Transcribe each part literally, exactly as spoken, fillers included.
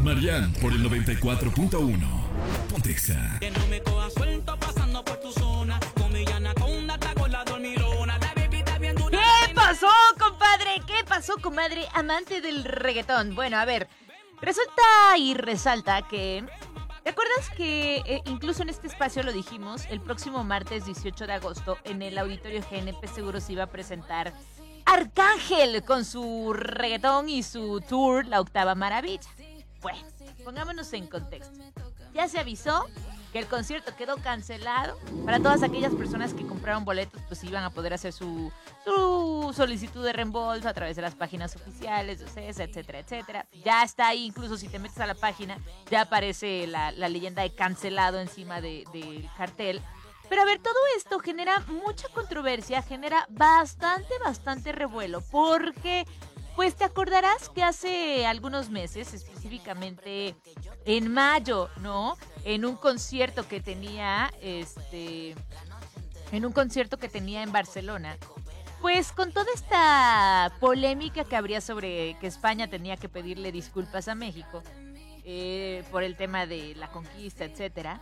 Marian por el noventa y cuatro punto uno. Pontexa. Que no me cojas suelto pasando por tu zona. Con mi anaconda, con la dormilona. La bebida bien dura. ¿Qué pasó, compadre? ¿Qué pasó, comadre? Amante del reggaetón. Bueno, a ver, resulta y resalta que... ¿Te acuerdas que eh, incluso en este espacio lo dijimos? El próximo martes dieciocho de agosto en el Auditorio G N P Seguro se iba a presentar Arcángel con su reggaetón y su tour La Octava Maravilla. Bueno, pongámonos en contexto. Ya se avisó que el concierto quedó cancelado. Para todas aquellas personas que compraron boletos, pues iban a poder hacer su, su solicitud de reembolso a través de las páginas oficiales de O C E S, etcétera, etcétera. Ya está ahí, incluso si te metes a la página, ya aparece la, la leyenda de cancelado encima de, del cartel. Pero a ver, todo esto genera mucha controversia, genera bastante, bastante revuelo, porque... Pues te acordarás que hace algunos meses, específicamente en mayo, ¿no? En un concierto que tenía, este, en un concierto que tenía en Barcelona, pues con toda esta polémica que habría sobre que España tenía que pedirle disculpas a México eh, por el tema de la conquista, etcétera.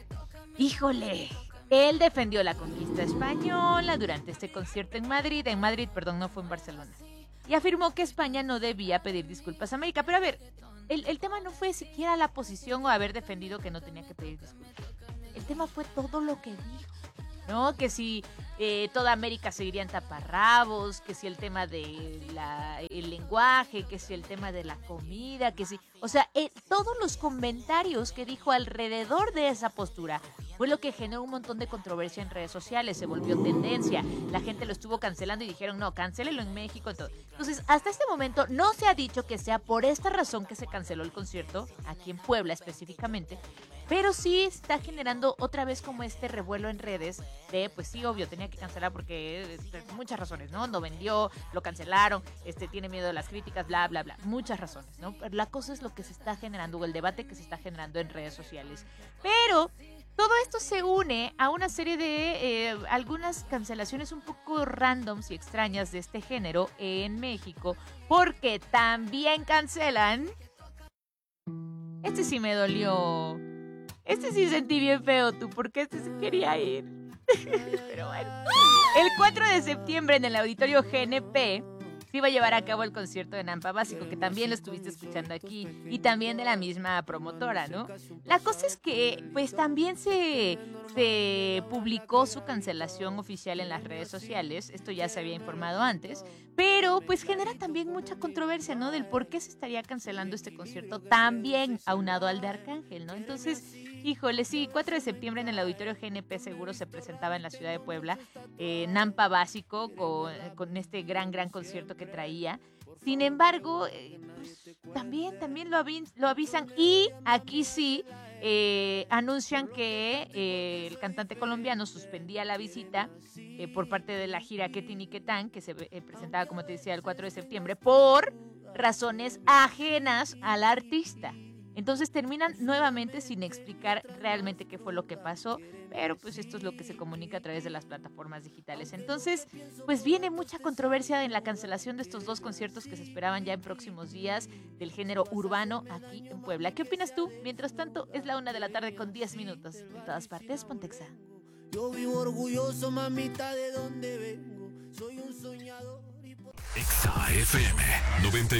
¡Híjole! Él defendió la conquista española durante este concierto en Madrid, en Madrid, perdón, no fue en Barcelona. Y afirmó que España no debía pedir disculpas a América. Pero a ver, el, el tema no fue siquiera la posición o haber defendido que no tenía que pedir disculpas. El tema fue todo lo que dijo, ¿no? Que si eh, toda América seguiría en taparrabos, que si el tema del lenguaje, que si el tema de la comida, que si... O sea, eh, todos los comentarios que dijo alrededor de esa postura fue lo que generó un montón de controversia en redes sociales, se volvió tendencia, la gente lo estuvo cancelando y dijeron, no, cancélelo en México. Entonces, hasta este momento no se ha dicho que sea por esta razón que se canceló el concierto, aquí en Puebla específicamente, pero sí está generando otra vez como este revuelo en redes de, pues sí, obvio, tenía que cancelar porque este, muchas razones, ¿no? No vendió, lo cancelaron, este, tiene miedo de las críticas, bla, bla, bla, muchas razones, ¿no? Pero la cosa es lo que se está generando, o el debate que se está generando en redes sociales. Pero todo esto se une a una serie de eh, algunas cancelaciones un poco randoms y extrañas de este género en México, porque también cancelan... Este sí me dolió. Este sí sentí bien feo tú, porque este sí quería ir. Pero bueno. El cuatro de septiembre en el Auditorio G N P se iba a llevar a cabo el concierto de Nampa Básico, que también lo estuviste escuchando aquí, y también de la misma promotora, ¿no? La cosa es que, pues, también se, se publicó su cancelación oficial en las redes sociales, esto ya se había informado antes, pero, pues, genera también mucha controversia, ¿no? Del por qué se estaría cancelando este concierto también aunado al de Arcángel, ¿no? Entonces, híjole, sí, cuatro de septiembre en el Auditorio G N P Seguro se presentaba en la ciudad de Puebla, eh, Nampa Básico, con, con este gran, gran concierto que traía. Sin embargo, eh, pues, también, también lo, avi- lo avisan y aquí sí eh, anuncian que eh, el cantante colombiano suspendía la visita eh, por parte de la gira Ketiniquetán, que se eh, presentaba, como te decía, el cuatro de septiembre, por razones ajenas al artista. Entonces terminan nuevamente sin explicar realmente qué fue lo que pasó, pero pues esto es lo que se comunica a través de las plataformas digitales. Entonces, pues viene mucha controversia en la cancelación de estos dos conciertos que se esperaban ya en próximos días del género urbano aquí en Puebla. ¿Qué opinas tú? Mientras tanto, es la una de la tarde con diez minutos. En todas partes, Pontexa. Yo vivo orgulloso, mamita, de donde vengo. Soy un soñador y por... Exa F M noventa y